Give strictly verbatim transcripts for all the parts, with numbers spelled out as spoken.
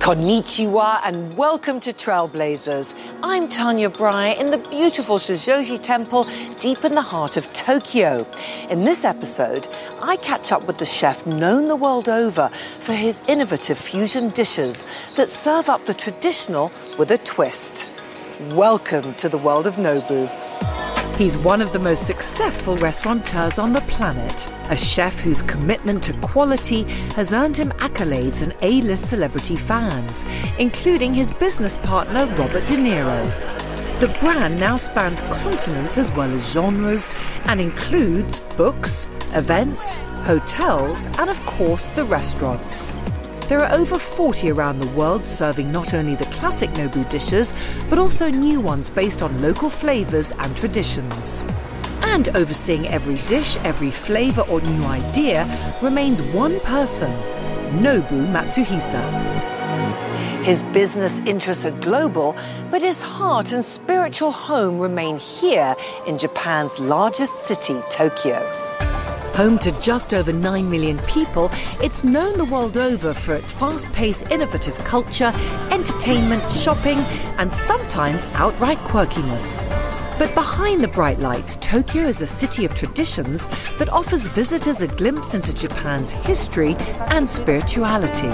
Konnichiwa and welcome to Trailblazers. I'm Tanya Breyer in the beautiful Shijoji Temple deep in the heart of Tokyo. In this episode, I catch up with the chef known the world over for his innovative fusion dishes that serve up the traditional with a twist. Welcome to the world of Nobu. He's one of the most successful restaurateurs on the planet, a chef whose commitment to quality has earned him accolades and A-list celebrity fans, including his business partner Robert De Niro. The brand now spans continents as well as genres and includes books, events, hotels, and of course the restaurants. There are over forty around the world serving not only the classic Nobu dishes, but also new ones based on local flavours and traditions. And overseeing every dish, every flavour or new idea remains one person, Nobu Matsuhisa. His business interests are global, but his heart and spiritual home remain here in Japan's largest city, Tokyo. Home to just over nine million people, it's known the world over for its fast-paced, innovative culture, entertainment, shopping, and sometimes outright quirkiness. But behind the bright lights, Tokyo is a city of traditions that offers visitors a glimpse into Japan's history and spirituality.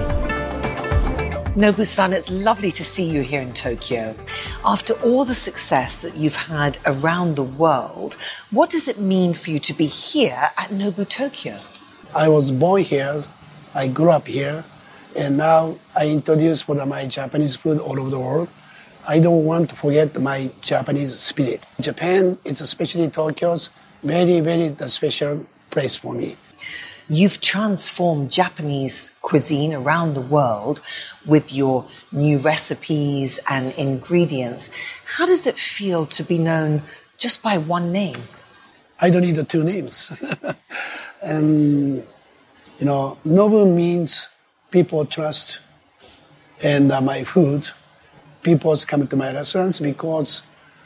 Nobu-san, it's lovely to see you here in Tokyo. After all the success that you've had around the world, what does it mean for you to be here at Nobu Tokyo? I was born here, I grew up here, and now I introduce for my Japanese food all over the world. I don't want to forget my Japanese spirit. Japan, it's especially Tokyo's very, very special place for me. You've transformed Japanese cuisine around the world with your new recipes and ingredients. How does it feel to be known just by one name? I don't need the two names. And, you know, Nobu means people trust and uh, my food. People come to my restaurants because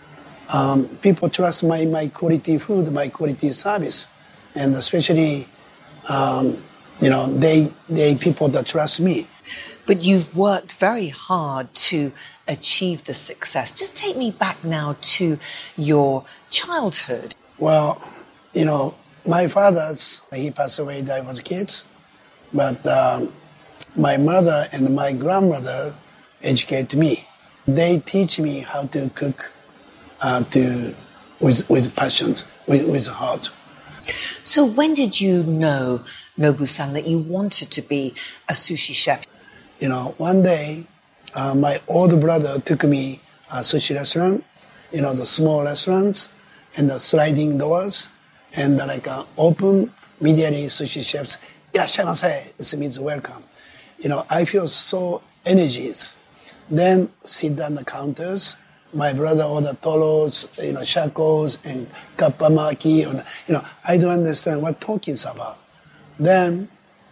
um, people trust my, my quality food, my quality service. And especially Um, you know, they they people that trust me. But you've worked very hard to achieve the success. Just take me back now to your childhood. Well, you know, my father's, he passed away when I was kids. But um, my mother and my grandmother educated me. They teach me how to cook uh, to with with passions, with, with heart. So when did you know, Nobu-san, that you wanted to be a sushi chef? You know, one day, uh, my older brother took me a sushi restaurant, you know, the small restaurants and the sliding doors, and uh, like uh, open, immediately sushi chefs, irashaimase, it means welcome. You know, I feel so energies. Then sit down the counters. My brother ordered toros, you know, shakos and kappamaki. And, you know, I don't understand what talking about. Then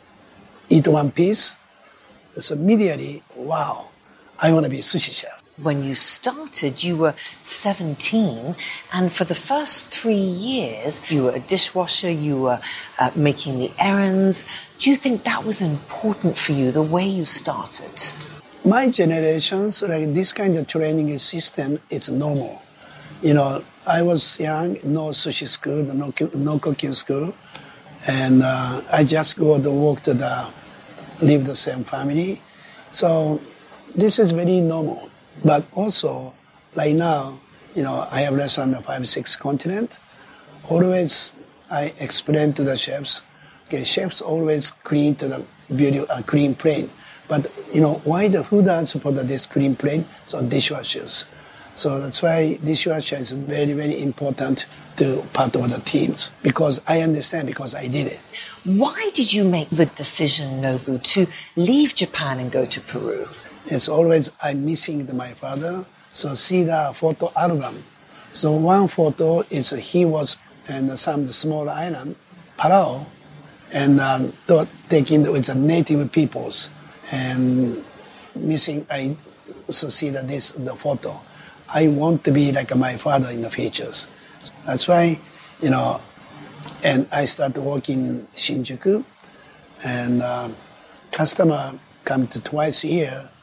eat one piece. So immediately, wow, I want to be a sushi chef. When you started, you were seventeen, and for the first three years, you were a dishwasher, you were uh, making the errands. Do you think that was important for you, the way you started? My generations, like this kind of training system, it's normal. You know, I was young, no sushi school, no, no cooking school. And uh, I just go to work to the, live the same family. So this is very normal. But also, like now, you know, I have restaurant on five, six continents. Always, I explain to the chefs, okay, chefs always clean to the beauty, uh, clean plate. But, you know, why the food answer for the this clean plate? So dishwashers. So that's why dishwasher is very, very important to part of the teams. Because I understand, because I did it. Why did you make the decision, Nobu, to leave Japan and go to Peru? It's always, I'm missing my father. So see the photo album. So one photo is he was in some small island, Palau, and um, taking with the native peoples. And missing, I so see that this the photo. I want to be like my father in the futures. That's why, you know, and I started working in Shinjuku, and uh, customer come to twice a year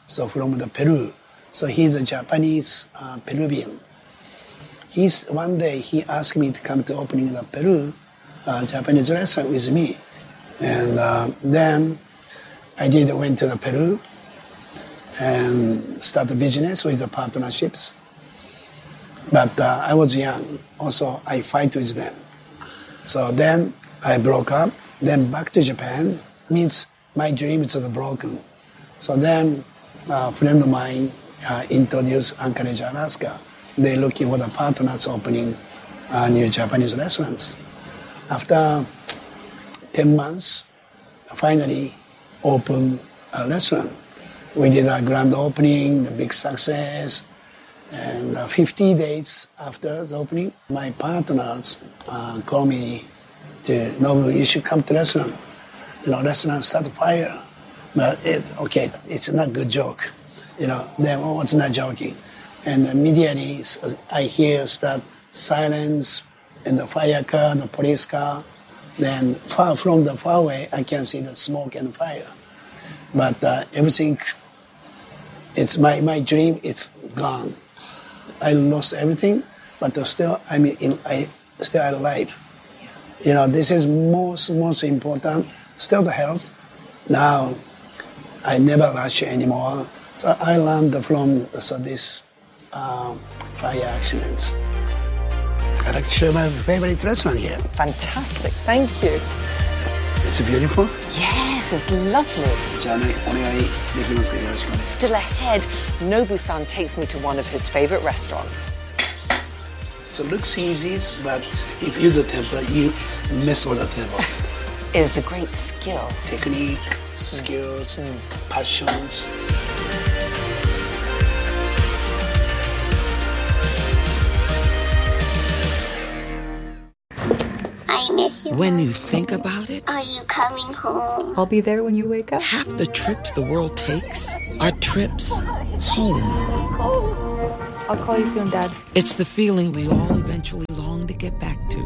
so from the Peru. So he's a Japanese uh, Peruvian. He's, one day he asked me to come to opening the Peru uh, Japanese restaurant with me. And uh, then I did went to the Peru and started business with the partnerships. But uh, I was young. Also, I fight with them. So then I broke up. Then back to Japan means my dreams are broken. So then a friend of mine uh, introduced Anchorage, Alaska. They're looking for the partners opening uh, new Japanese restaurants. After ten months, finally opened a restaurant. We did a grand opening, the big success. And uh, fifty days after the opening, my partners uh, called me to, Nobu, you should come to the restaurant. You know, restaurant start fire. But, it, okay, it's not a good joke. You know, then oh, it's not joking. And immediately I hear start silence and the fire car, the police car. Then far from the far away, I can see the smoke and fire. But uh, everything, it's my, my dream, it's gone. I lost everything, but still, I mean, in, I still alive. You know, this is most, most important. Still the health. Now, I never rush anymore. So I learned from so this um, fire accidents. I'd like to share my favorite restaurant here. Fantastic, thank you. It's beautiful. Yes, it's lovely. Still ahead, Nobu-san takes me to one of his favorite restaurants. So it looks easy, but if you do temple, you mess with the temple. It is a great skill. Technique, skills, mm. passions. I miss you. When you think about it, are you coming home? I'll be there when you wake up. Half the trips the world takes are trips home. I'll call you soon, Dad. It's the feeling we all eventually long to get back to.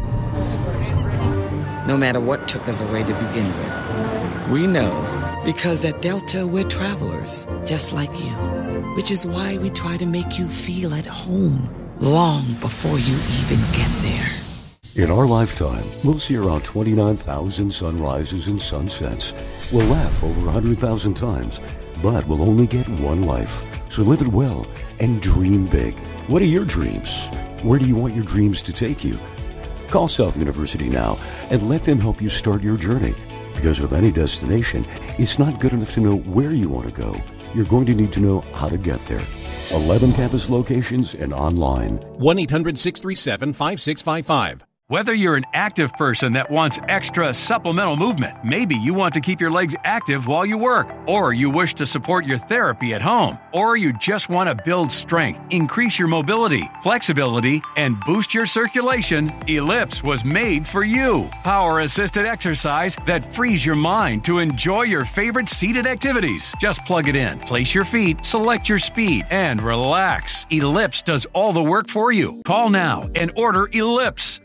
No matter what took us away to begin with. We know, because at Delta we're travelers, just like you. Which is why we try to make you feel at home long before you even get there. In our lifetime, we'll see around twenty-nine thousand sunrises and sunsets. We'll laugh over one hundred thousand times, but we'll only get one life. So live it well and dream big. What are your dreams? Where do you want your dreams to take you? Call South University now and let them help you start your journey. Because with any destination, it's not good enough to know where you want to go. You're going to need to know how to get there. eleven campus locations and online. one eight hundred six three seven five six five five. Whether you're an active person that wants extra supplemental movement, maybe you want to keep your legs active while you work, or you wish to support your therapy at home, or you just want to build strength, increase your mobility, flexibility, and boost your circulation, Ellipse was made for you. Power-assisted exercise that frees your mind to enjoy your favorite seated activities. Just plug it in, place your feet, select your speed, and relax. Ellipse does all the work for you. Call now and order Ellipse.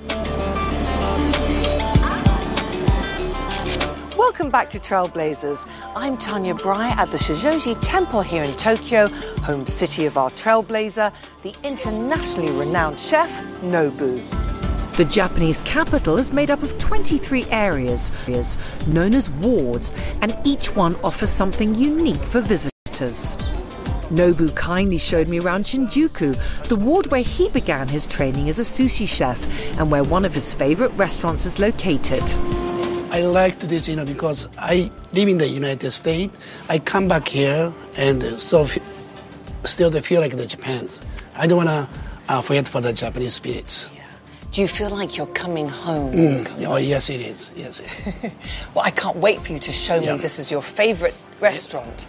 Welcome back to Trailblazers. I'm Tanya Brai at the Shijoji Temple here in Tokyo, home city of our trailblazer, the internationally renowned chef, Nobu. The Japanese capital is made up of twenty-three areas, known as wards, and each one offers something unique for visitors. Nobu kindly showed me around Shinjuku, the ward where he began his training as a sushi chef and where one of his favorite restaurants is located. I liked this, you know, because I live in the United States. I come back here and so still they feel like the Japan's. I don't want to uh, forget for the Japanese spirits. Yeah. Do you feel like you're coming home? Mm. Come oh, yes, it is. Yes. It is. Well, I can't wait for you to show yeah. me this is your favorite restaurant.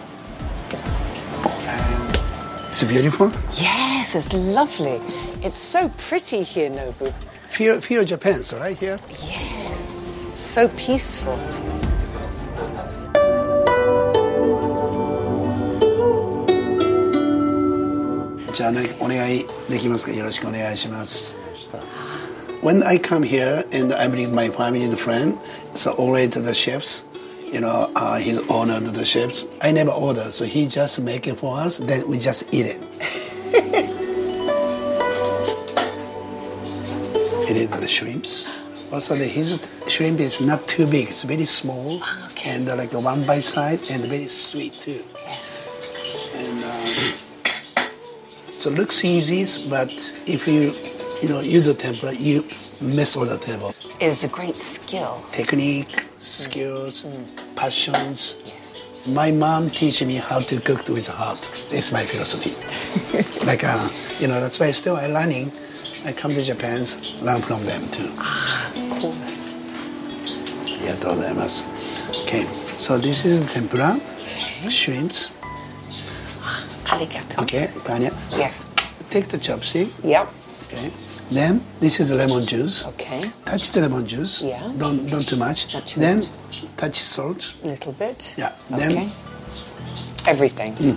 It's beautiful? Yes, it's lovely. It's so pretty here, Nobu. Feel, feel Japan's right here? Yes, so peaceful. When I come here and I bring my family and friend, so always the chefs, you know, uh, his owner of the chefs. I never order, so he just make it for us, then we just eat it. It is the shrimps. Also, the, his shrimp is not too big. It's very small, okay. and uh, like a one bite side, and very sweet too. Yes. And uh, so it looks easy, but if you, you know, you do tempura, you mess with the table. It is a great skill. Technique, skills, mm. passions. Yes. My mom teach me how to cook with heart. It's my philosophy. like, uh, you know, that's why still I'm learning. I come to Japan, learn from them too. Ah, of course. Okay, so this is the tempura, okay. Shrimps. Arigato. Okay, Tanya. Yes. Take the chopstick. Yep. Okay. Then this is the lemon juice. Okay. Touch the lemon juice. Yeah. Don't don't too much. Not too then much. touch salt. A little bit. Yeah. Okay. Then everything. Mm.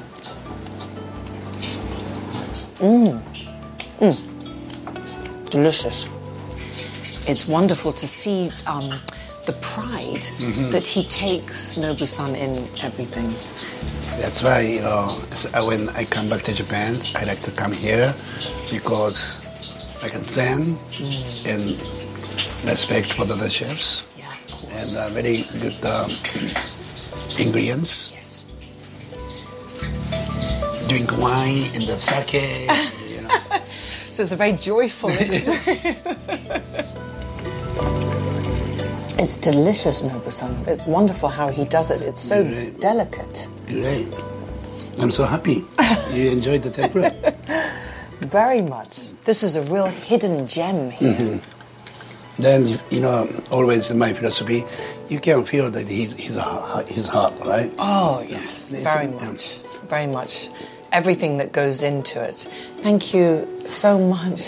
Mmm. Mm. Delicious. It's wonderful to see um, the pride mm-hmm. that he takes Nobu-san in everything. That's why, you know, when I come back to Japan, I like to come here because like a zen mm. and respect for the other chefs. Yeah, of course. And uh, very good um, ingredients. Yes. Drink wine and the sake, you know. So it's a very joyful experience. It's delicious, Nobu-san. It's wonderful how he does it. It's so Great. delicate. Great. I'm so happy you enjoyed the tempura. Very much. This is a real hidden gem here. Mm-hmm. Then, you know, always in my philosophy, you can feel that he's, he's a, his heart, right? Oh, yes, it's very much. Very much. Everything that goes into it. Thank you so much.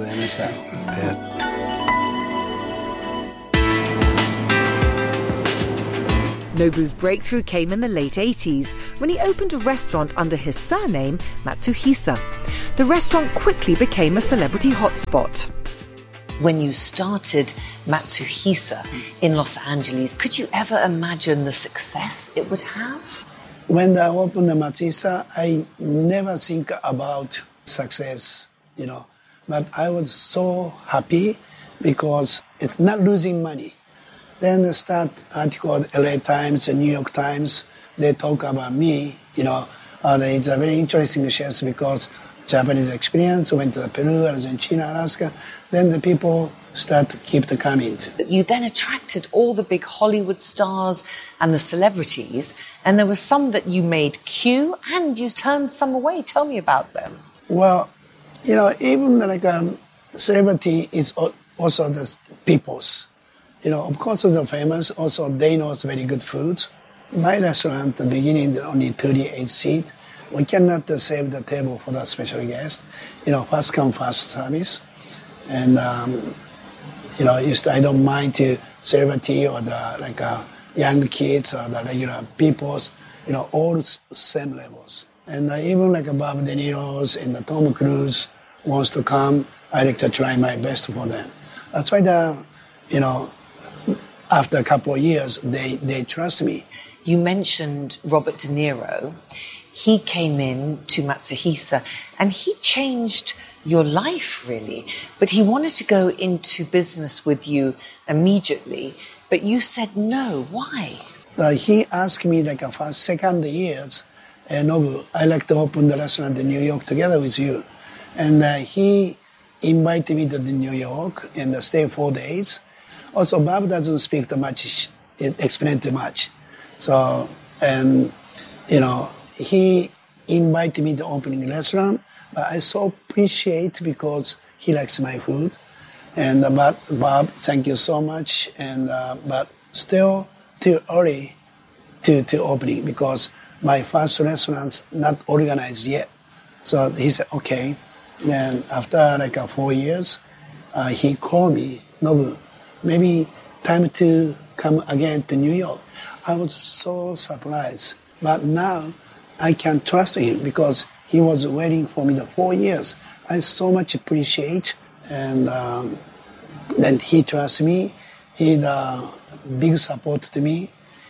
Nobu's breakthrough came in the late eighties when he opened a restaurant under his surname, Matsuhisa. The restaurant quickly became a celebrity hotspot. When you started Matsuhisa in Los Angeles, could you ever imagine the success it would have? When I opened the Matsuhisa, I never think about success, you know. But I was so happy because it's not losing money. Then they start article L A Times and New York Times. They talk about me, you know. Uh, it's a very interesting chef because Japanese experience, went to Peru, Argentina, Alaska. Then the people start to keep the coming. You then attracted all the big Hollywood stars and the celebrities, and there were some that you made queue and you turned some away. Tell me about them. Well, you know, even like um, celebrity is also the people's. You know, of course, they're famous. Also, they know very good foods. My restaurant, at the beginning, there only thirty-eight seats. We cannot uh, save the table for the special guest. You know, fast come, fast service. And, um, you know, used to, I don't mind to celebrity or the, like, uh, young kids or the regular peoples, you know, all same levels. And uh, even like Bob De Niro's and the Tom Cruise wants to come, I like to try my best for them. That's why the, you know, after a couple of years, they, they trust me. You mentioned Robert De Niro. He came in to Matsuhisa and he changed your life, really. But he wanted to go into business with you immediately. But you said no. Why? Uh, he asked me like a first, second years, uh, Nobu, I'd like to open the restaurant in New York together with you. And uh, he invited me to New York and uh, stay four days. Also, Bob doesn't speak too much, it explains too much. So, and, you know, he invited me to opening a restaurant, but I so appreciate because he likes my food. And uh, but Bob, thank you so much. And uh, but still too early to, to opening because my first restaurant's not organized yet. So he said, okay. Then after like uh, four years, uh, he called me, Nobu, maybe time to come again to New York. I was so surprised. But now I can trust him because he was waiting for me the four years. I so much appreciate, and um, then he trusts me. He's a big support to me,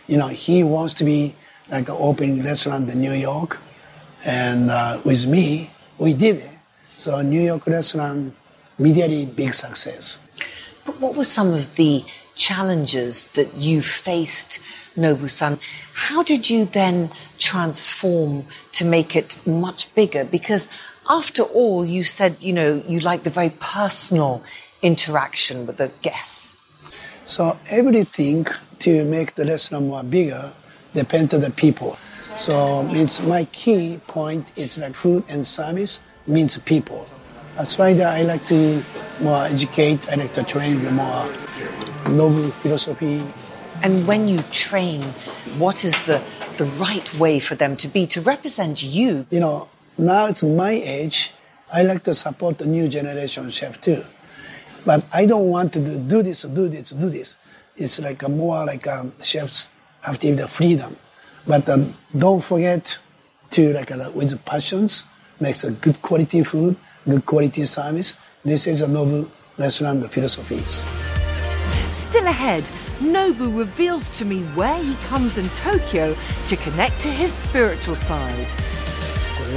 You know, he wants to be like an opening restaurant in New York. And uh, with me, we did it. So New York restaurant, immediately big success. But what were some of the challenges that you faced, Nobu-san? How did you then transform to make it much bigger? Because after all, you said, you know, you like the very personal interaction with the guests. So everything to make the restaurant more bigger depends on the people. So means my key point is like food and service means people. That's why that I like to more educate, I like to train the more noble philosophy. And when you train, what is the, the right way for them to be, to represent you? You know, now it's my age, I like to support the new generation chef too. But I don't want to do, do this, do this, do this. It's like a more like um, chefs have to have the freedom. But um, don't forget to, like, uh, with passions, makes a good quality food, good quality service. This is a Nobu restaurant philosophies. Still ahead, Nobu reveals to me where he comes in Tokyo to connect to his spiritual side. I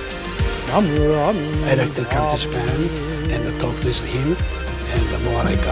like to come to Japan and talk with him and more like